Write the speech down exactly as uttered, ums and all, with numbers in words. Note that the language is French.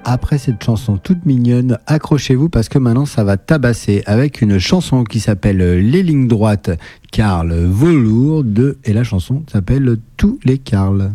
Après cette chanson toute mignonne, accrochez-vous parce que maintenant ça va tabasser avec une chanson qui s'appelle Les lignes droites, Karl Volour de, et la chanson s'appelle Tous les Karls.